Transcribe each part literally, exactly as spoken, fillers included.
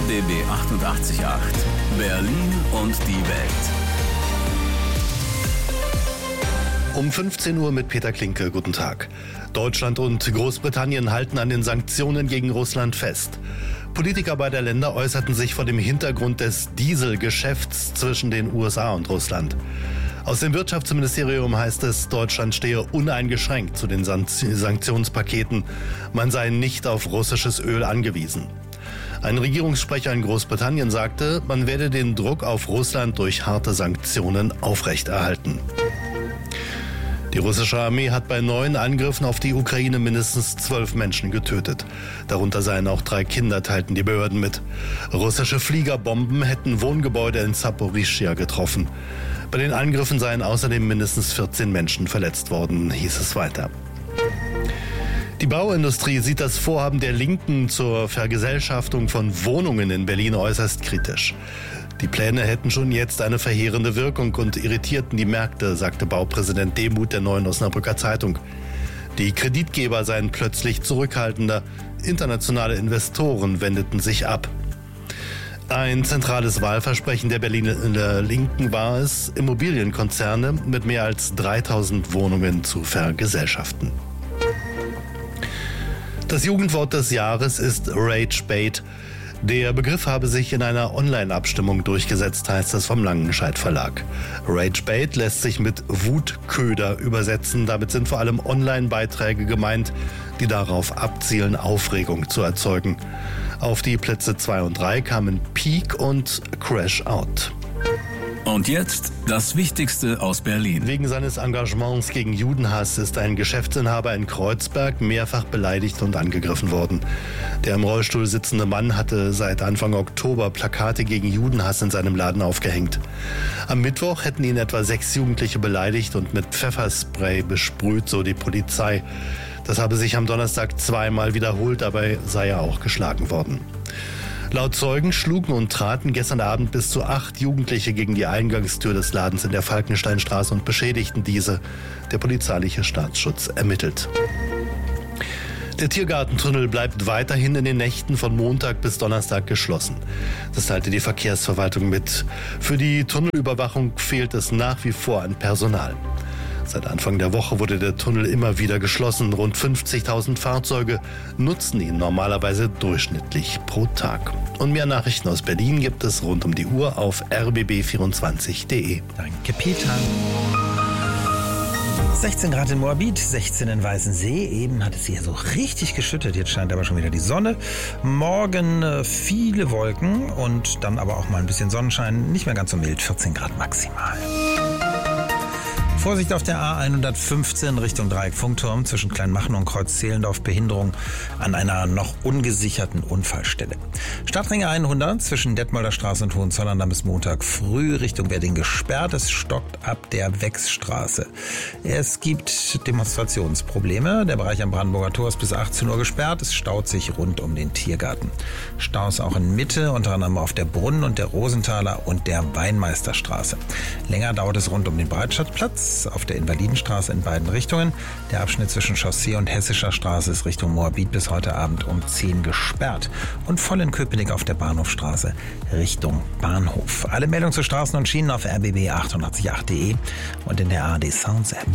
B B achtundachtzig Komma acht. Berlin und die Welt. Um fünfzehn Uhr mit Peter Klinke. Guten Tag. Deutschland und Großbritannien halten an den Sanktionen gegen Russland fest. Politiker beider Länder äußerten sich vor dem Hintergrund des Dieselgeschäfts zwischen den U S A und Russland. Aus dem Wirtschaftsministerium heißt es, Deutschland stehe uneingeschränkt zu den Sanktionspaketen. Man sei nicht auf russisches Öl angewiesen. Ein Regierungssprecher in Großbritannien sagte, man werde den Druck auf Russland durch harte Sanktionen aufrechterhalten. Die russische Armee hat bei neuen Angriffen auf die Ukraine mindestens zwölf Menschen getötet. Darunter seien auch drei Kinder, teilten die Behörden mit. Russische Fliegerbomben hätten Wohngebäude in Saporischschja getroffen. Bei den Angriffen seien außerdem mindestens vierzehn Menschen verletzt worden, hieß es weiter. Die Bauindustrie sieht das Vorhaben der Linken zur Vergesellschaftung von Wohnungen in Berlin äußerst kritisch. Die Pläne hätten schon jetzt eine verheerende Wirkung und irritierten die Märkte, sagte Baupräsident Demuth der Neuen Osnabrücker Zeitung. Die Kreditgeber seien plötzlich zurückhaltender, internationale Investoren wendeten sich ab. Ein zentrales Wahlversprechen der Berliner Linken war es, Immobilienkonzerne mit mehr als dreitausend Wohnungen zu vergesellschaften. Das Jugendwort des Jahres ist Ragebait. Der Begriff habe sich in einer Online-Abstimmung durchgesetzt, heißt es vom Langenscheidt Verlag. Ragebait lässt sich mit Wutköder übersetzen. Damit sind vor allem Online-Beiträge gemeint, die darauf abzielen, Aufregung zu erzeugen. Auf die Plätze zwei und drei kamen Peak und Crash Out. Und jetzt das Wichtigste aus Berlin. Wegen seines Engagements gegen Judenhass ist ein Geschäftsinhaber in Kreuzberg mehrfach beleidigt und angegriffen worden. Der im Rollstuhl sitzende Mann hatte seit Anfang Oktober Plakate gegen Judenhass in seinem Laden aufgehängt. Am Mittwoch hätten ihn etwa sechs Jugendliche beleidigt und mit Pfefferspray besprüht, so die Polizei. Das habe sich am Donnerstag zweimal wiederholt, dabei sei er auch geschlagen worden. Laut Zeugen schlugen und traten gestern Abend bis zu acht Jugendliche gegen die Eingangstür des Ladens in der Falkensteinstraße und beschädigten diese. Der polizeiliche Staatsschutz ermittelt. Der Tiergartentunnel bleibt weiterhin in den Nächten von Montag bis Donnerstag geschlossen. Das teilte die Verkehrsverwaltung mit. Für die Tunnelüberwachung fehlt es nach wie vor an Personal. Seit Anfang der Woche wurde der Tunnel immer wieder geschlossen. Rund fünfzigtausend Fahrzeuge nutzen ihn normalerweise durchschnittlich pro Tag. Und mehr Nachrichten aus Berlin gibt es rund um die Uhr auf r b b vierundzwanzig punkt d e. Danke, Peter. sechzehn Grad in Moabit, sechzehn in Weißensee. Eben hat es hier so richtig geschüttet. Jetzt scheint aber schon wieder die Sonne. Morgen viele Wolken und dann aber auch mal ein bisschen Sonnenschein. Nicht mehr ganz so mild, vierzehn Grad maximal. Vorsicht auf der A hundertfünfzehn Richtung Dreieck-Funkturm zwischen Kleinmachnow und Kreuz-Zehlendorf. Behinderung an einer noch ungesicherten Unfallstelle. Stadtring hundert zwischen Detmolder Straße und Hohenzollern bis Montag früh Richtung Wedding gesperrt. Es stockt ab der Wechsstraße. Es gibt Demonstrationsprobleme. Der Bereich am Brandenburger Tor ist bis achtzehn Uhr gesperrt. Es staut sich rund um den Tiergarten. Staus auch in Mitte, unter anderem auf der Brunnen- und der Rosenthaler und der Weinmeisterstraße. Länger dauert es rund um den Breitscheidplatz auf der Invalidenstraße in beiden Richtungen. Der Abschnitt zwischen Chaussee und Hessischer Straße ist Richtung Moabit bis heute Abend um zehn gesperrt. Und voll in Köpenick auf der Bahnhofstraße Richtung Bahnhof. Alle Meldungen zu Straßen und Schienen auf r b b achtundachtzig Komma acht punkt d e und in der A R D Sounds App.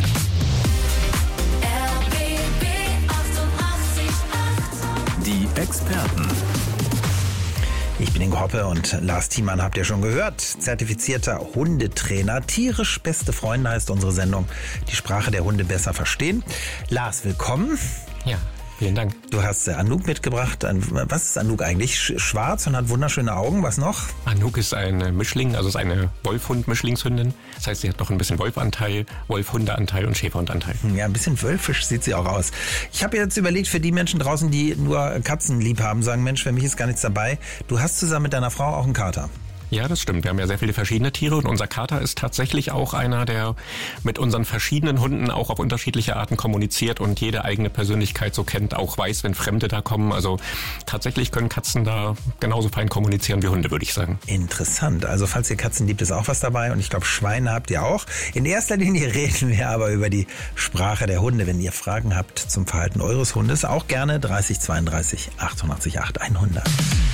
Die Experten. Ich bin Ingo Hoppe und Lars Thiemann habt ihr schon gehört. Zertifizierter Hundetrainer. Tierisch beste Freunde heißt unsere Sendung. Die Sprache der Hunde besser verstehen. Lars, willkommen. Ja, vielen Dank. Du hast Anouk mitgebracht. Was ist Anouk eigentlich? Schwarz und hat wunderschöne Augen. Was noch? Anouk ist ein Mischling, also ist eine Wolfhund-Mischlingshündin. Das heißt, sie hat noch ein bisschen Wolfanteil, Wolfhundeanteil und Schäferhundanteil. Ja, ein bisschen wölfisch sieht sie auch aus. Ich habe jetzt überlegt, für die Menschen draußen, die nur Katzen lieb haben, sagen, Mensch, für mich ist gar nichts dabei. Du hast zusammen mit deiner Frau auch einen Kater. Ja, das stimmt. Wir haben ja sehr viele verschiedene Tiere und unser Kater ist tatsächlich auch einer, der mit unseren verschiedenen Hunden auch auf unterschiedliche Arten kommuniziert und jede eigene Persönlichkeit so kennt, auch weiß, wenn Fremde da kommen. Also tatsächlich können Katzen da genauso fein kommunizieren wie Hunde, würde ich sagen. Interessant. Also falls ihr Katzen liebt, ist auch was dabei und ich glaube, Schweine habt ihr auch. In erster Linie reden wir aber über die Sprache der Hunde. Wenn ihr Fragen habt zum Verhalten eures Hundes, auch gerne dreißig zweiunddreißig achtundachtzig acht hundert.